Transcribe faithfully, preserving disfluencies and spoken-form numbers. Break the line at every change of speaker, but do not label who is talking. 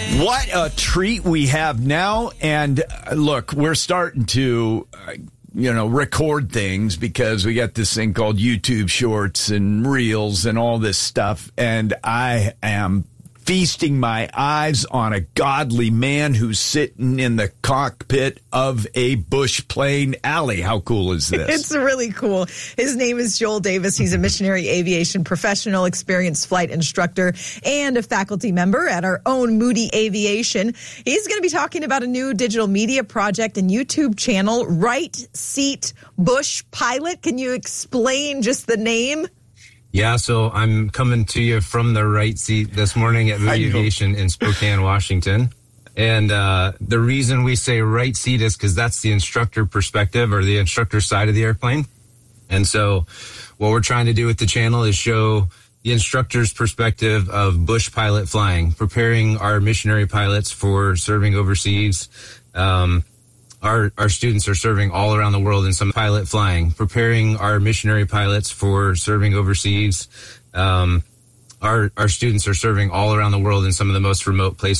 What a treat we have now. And uh, look, we're starting to, uh, you know, record things because we got this thing called YouTube Shorts and Reels and all this stuff. And I am feasting my eyes on a godly man who's sitting in the cockpit of a Bush plane. Allie, how cool is this?
It's really cool. His name is Joel Davis. He's a missionary aviation professional, experienced flight instructor, and a faculty member at our own Moody Aviation. He's going to be talking about a new digital media project and YouTube channel, Right Seat Bush Pilot. Can you explain just the name?
Yeah, so I'm coming to you from the right seat this morning at Moody Aviation in Spokane, Washington. And uh, the reason we say right seat is because that's the instructor perspective or the instructor side of the airplane. And so what we're trying to do with the channel is show the instructor's perspective of bush pilot flying, preparing our missionary pilots for serving overseas. Um, Our our students are serving all around the world in some pilot flying, preparing our missionary pilots for serving overseas. Um, our our students are serving all around the world in some of the most remote places.